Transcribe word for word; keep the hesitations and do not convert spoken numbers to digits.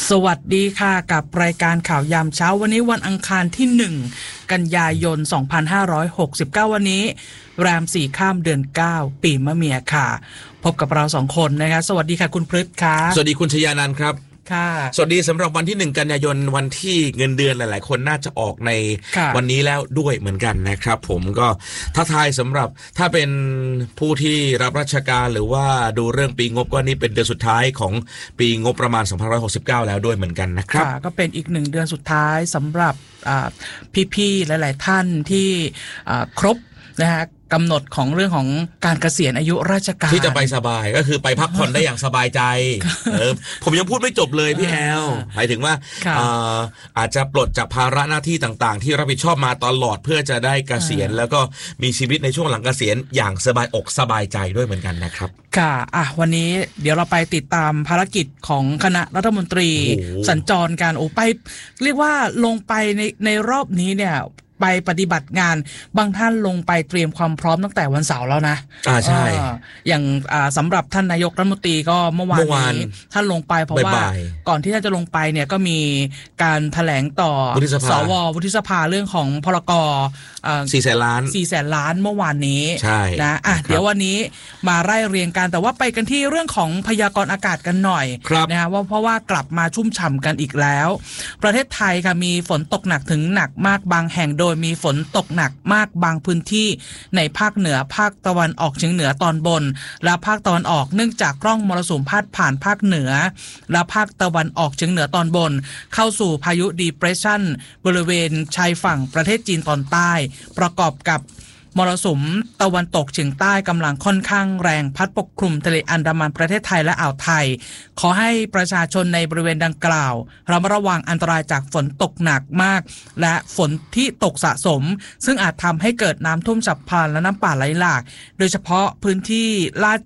สวัสดีค่ะกับรายการข่าวยามเช้าวันนี้วันอังคารที่หนึ่งกันยายนสองพันห้าร้อยหกสิบเก้าวันนี้แรมสี่ข้ามเดือนเก้าปีมะเมียค่ะพบกับเราสองคนนะคะสวัสดีค่ะคุณพฤทธิ์ค่ะสวัสดีคุณชยานันท์ครับค่ะสวัสดีสำหรับวันที่หนึ่งกันยายนวันที่เงินเดือนหลายๆคนน่าจะออกในวันนี้แล้วด้วยเหมือนกันนะครับผมก็ท้าทายสำหรับถ้าเป็นผู้ที่รับราชการหรือว่าดูเรื่องปีงบก็นี่เป็นเดือนสุดท้ายของปีงบประมาณสองพันห้าร้อยหกสิบเก้าแล้วด้วยเหมือนกันนะครับก็เป็นอีกหนึ่งเดือนสุดท้ายสำหรับพี่ๆหลายๆท่านที่ครบนะฮะกำหนดของเรื่องของการเกษียณอายุราชการที่จะไปสบายก็คือไปพักผ่อนได้อย่างสบายใจเออผมยังพูดไม่จบเลยพี่แอลหมายถึงว่าอาอาจจะปลดจากภาระหน้าที่ต่างๆที่รับผิดชอบมาตลอดเพื่อจะได้เกษียณแล้วก็มีชีวิตในช่วงหลังเกษียณอย่างสบายอกสบายใจด้วยเหมือนกันนะครับค่ะอ่ะวันนี้เดี๋ยวเราไปติดตามภารกิจของคณะรัฐมนตรีสัญจรการโอ้ไปเรียกว่าลงไปในในรอบนี้เนี่ยไปปฏิบัติงานบางท่านลงไปเตรียมความพร้อมตั้งแต่วันเสาร์แล้วนะอ่าใช่อย่างอ่าสำหรับท่านนายกรัฐมนตรีก็เมื่อวานนี้ท่านลงไปเพราะว่าก่อนที่ท่านจะลงไปเนี่ยก็มีการแถลงต่อสววุฒิสภาเรื่องของพรกสี่แสนล้านสี่แสนล้านเมื่อวานนี้ใช่นะอ่ะเดี๋ยววันนี้มาไล่เรียงกันแต่ว่าไปกันที่เรื่องของพยากรณ์อากาศกันหน่อยนะฮะว่าเพราะว่ากลับมาชุ่มฉ่ำกันอีกแล้วประเทศไทยค่ะมีฝนตกหนักถึงหนักมากบางแห่งโดยมีฝนตกหนักมากบางพื้นที่ในภาคเหนือภาคตะวันออกเฉียงเหนือตอนบนและภาคตะวันออกเนื่องจากร่องมรสุมพาดผ่านภาคเหนือและภาคตะวันออกเฉียงเหนือตอนบนเข้าสู่พายุดีเพรสชันบริเวณชายฝั่งประเทศจีนตอนใต้ประกอบกับมรสุมตะวันตกเฉียงใต้กำลังค่อนข้างแรงพัดปกคลุมทะเลอันดามันประเทศไทยและอ่าวไทยขอให้ประชาชนในบริเวณดังกล่าวระมัดระวังอันตรายจากฝนตกหนักมากและฝนที่ตกสะสมซึ่งอาจทำให้เกิดน้ำท่วมฉับพลันและน้ำป่าไหลหลากโดยเฉพาะพื้นที่ลาด